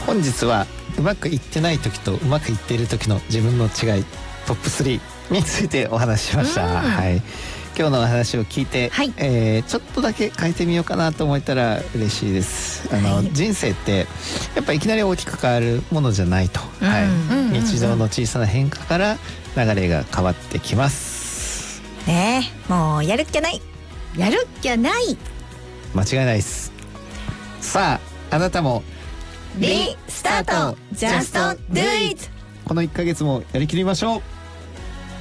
本日はうまくいってない時とうまくいっている時の自分の違いトップ3についてお話ししました。はい、今日のお話を聞いて、 はい、 ちょっとだけ変えてみようかなと思えたら嬉しいです。人生ってやっぱいきなり大きく変わるものじゃないと、日常の小さな変化から流れが変わってきますね。もうやるっきゃない、やるっきゃない、 間違いないです。さあ、あなたもリスタート Just do it。 この1ヶ月もやりきりましょう。